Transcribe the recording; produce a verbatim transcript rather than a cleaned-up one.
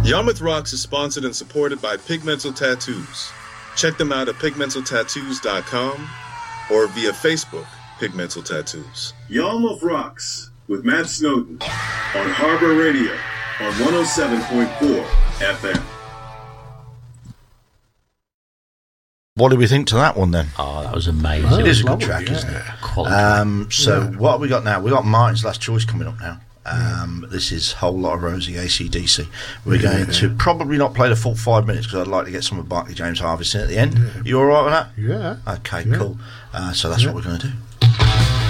Yarmouth Rocks is sponsored and supported by Pigmental Tattoos. Check them out at pigmental tattoos dot com or via Facebook, Pigmental Tattoos. Yarmouth Rocks with Matt Snowden on Harbor Radio on one oh seven point four F M. What do we think to that one then? Oh, that was amazing. Oh, it is a good lovely, track, yeah. isn't it? Quality. Um, so Yeah. what have we got now? We've got Martin's Last Choice coming up now. Um, this is Whole Lot of Rosie, A C D C. We're Yeah. going to probably not play the full five minutes because I'd like to get some of Barclay James Harvest in at the end. You all right with that? Yeah. Okay, Yeah. cool. Uh, so that's Yeah. what we're going to do.